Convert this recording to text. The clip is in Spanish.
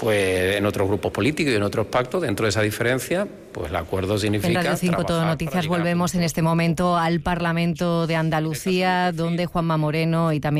pues en otros grupos políticos y en otros pactos, dentro de esa diferencia, pues el acuerdo significa... En Radio 5 Todo Noticias volvemos en este momento al Parlamento de Andalucía, donde Juanma Moreno y también